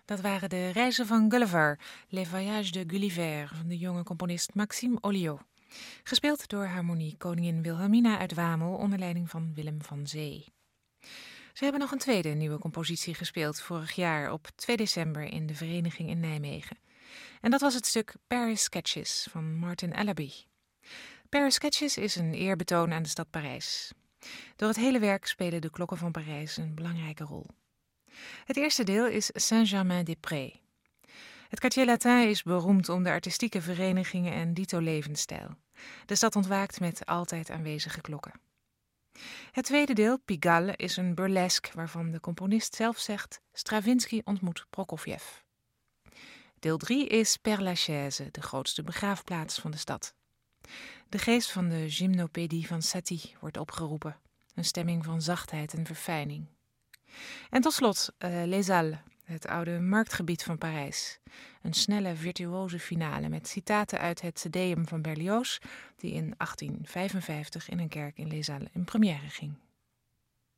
Dat waren de reizen van Gulliver, Les Voyages de Gulliver, van de jonge componist Maxime Olliot. Gespeeld door harmonie koningin Wilhelmina uit Wamel onder leiding van Willem van Zee. Ze hebben nog een tweede nieuwe compositie gespeeld vorig jaar op 2 december in de Vereniging in Nijmegen. En dat was het stuk Paris Sketches van Martin Allaby. Paris Sketches is een eerbetoon aan de stad Parijs. Door het hele werk spelen de klokken van Parijs een belangrijke rol. Het eerste deel is Saint-Germain-des-Prés. Het Quartier Latin is beroemd om de artistieke verenigingen en dito levensstijl. De stad ontwaakt met altijd aanwezige klokken. Het tweede deel, Pigalle, is een burlesque waarvan de componist zelf zegt: Stravinsky ontmoet Prokofjev. Deel 3 is Père Lachaise, de grootste begraafplaats van de stad. De geest van de gymnopédie van Satie wordt opgeroepen, een stemming van zachtheid en verfijning. En tot slot Les Halles, het oude marktgebied van Parijs. Een snelle, virtuoze finale met citaten uit het Te Deum van Berlioz, die in 1855 in een kerk in Les Halles in première ging.